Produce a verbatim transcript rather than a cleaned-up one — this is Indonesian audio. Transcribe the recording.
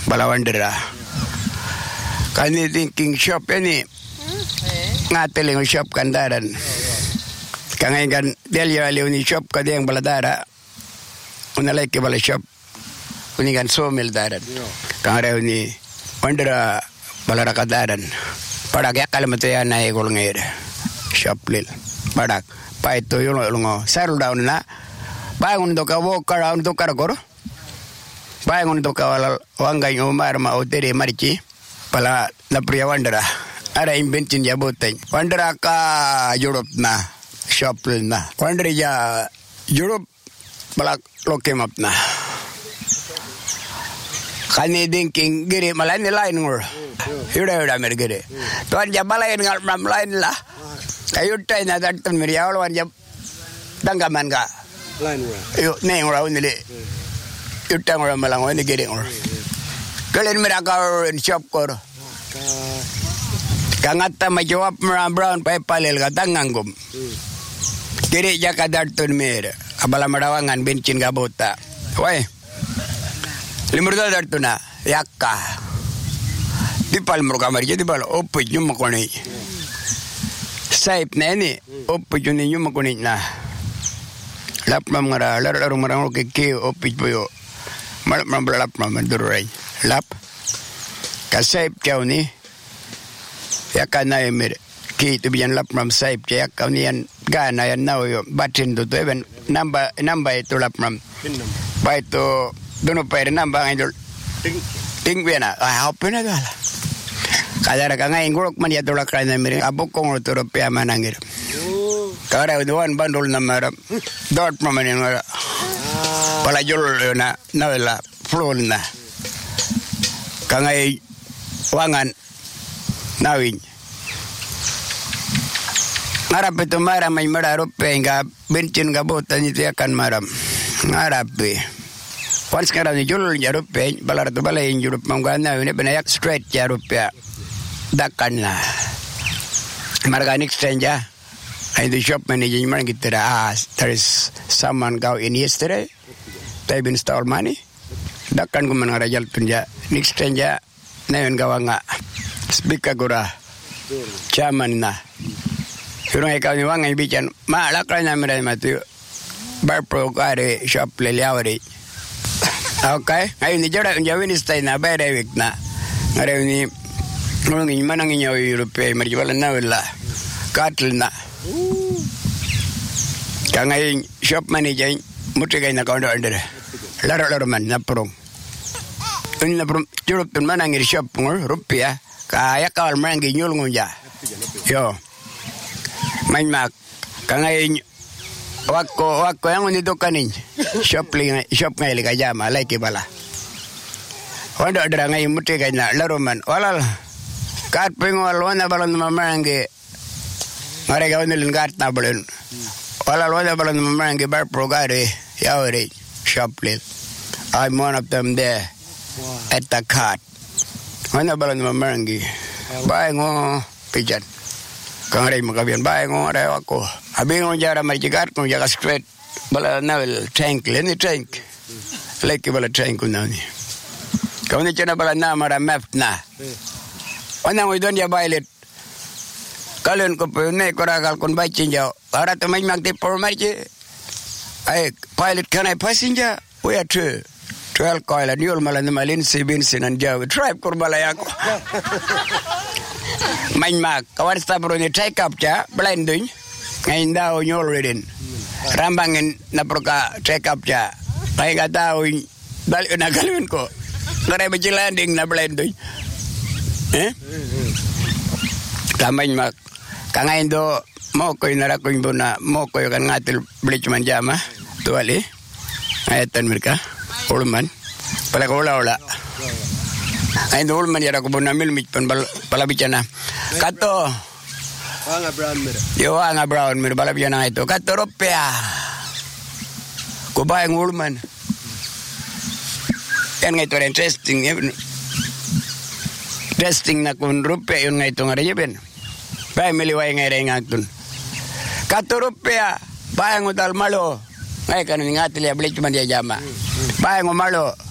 balawandera. Kani thinking shop ini ngateling shop kandaran. Kangai kan dia liu ni shop kada yang baladara. Unalai ke bala shop. Uni kan somel daran. Kangai uni wandera balara kadaran. Padak yakal mate ya nai golngere. Shop lil. Padak pai to yo longo. Sarul down na. Bangun to ka walk around to karagoro. Bangun to ka wangai umar ma otere marici. Pala na priya wandera. Ada invention ya boteng. Wandera ka Europe na. Shop na. Wandera ya Europe balak loke map na. Kani thinking giri malain lain ngur. Yuda yuda mer giri. Tuan ja balain ngal mam lain lah. Kayu tai na datun mer ya wan ja danggaman ka. Lain ngur. Yo ne ngur ni le. Yuta ngur malang ni giri ngur. Kalian mereka shop kor. Kangata majawab mera brown pai palel ka tanganggum. Kiri jaka dartun mer. Abala merawangan bencin gabota. Woi. Limur dartuna yakka. Di pal mur kamar jadi bal opo nyum koni. Saip neni opo juni nyum koni na. Lap mamara lar lar marang ke ke opo boyo. Mal mam lap mam durai. Lap kasep kau ni ya kana emir ki tu bian lap mam saip ya kau ni an gana yan nau yo batin tu tu ben namba namba itu lap mam bai tu dono pair namba ngidul ting ting bena ah hopena dala kadara kanga ingurok man ya tolak kana emir abok kong tu rupiah manangir kara uduan bandul namara dot mam ni ngara pala jol na nawela flon na kangai wangan nawin ngarap itu maram ay mara rupe nga bencin gabota ni akan maram ngarap wan sekarang ni jul ya rupe balar tu balai jurup mangana ini benayak straight ya rupe dakan lah marganik stranger and the shop manager man gitu ah there is someone go in yesterday they been stole money dakan ko man ngarajal tunja next stranger nayon gawanga speaker gura chairman na yun ay kami wangay bican maalakra na miray matu barpro kare shop leliawari okay ngayon ni jara unjawin istay na berewik na ngayon ni ngulungin manangin yaw Europe marjibala na wala katl na ka ngayon shop manager mutigay na kaundo under laro-laro man na prong un na prom Europe manangir shop ngor rupiah kaya kawal manangir nyulungun ja yo main mak kangay wako wako yang unito kanin shop ling shop ngay liga jama like bala wanda adra ngay muti kay na laro man walal kat pingwal wana balon mamangi ngare gawin nilin kat na balon walal wana balon mamangi bar progare yawari shop ling I'm one of them there at the cart. Mana balan mamangi. Bae ngo pijan. Kangare makabian bae ngo ada aku. Abi ngo jara majigat ngo jaga straight. Bala navel tank leni tank. Leki bala tank kunani. Kau ni cina bala na mara map na. Wana ngo don ya bailet. Kalian ko pune koragal kon bai cinjau. Ara temai magti por marje. Ai pilot kan ai passenger. We are two. Twelve coil and you'll malan malin si Vincent and Joe. Tribe kurbalayako. Main mak. Kawan stop ni take up cha blending. Ngayon daw nyol rin. Rambangin na proka take up cha. Kaya kataw dali na galawin ko. Ngaray ba landing na blending. Eh? Kamain mak. Kangayin do mo ko'y narakoy bo na mo ko'y kan ngatil bleach man jama. Tuwali. Ayatan mereka. Ulman, pala ko wala wala. Ay do ulman yara ko na milmit pan pala bichana. Kato. Wanga brown mir. Yo wanga brown mir pala bichana ito. Kato rupiah. Ko ba ang ulman. Yan nga ito rin testing. Testing na kun rupiah yun nga ito nga rin yun. Ba miliway nga rin nga ito. Kato rupiah. Ba ang utal malo. Ngay kanon nga tili ablit man dia jama. Bae ngo malo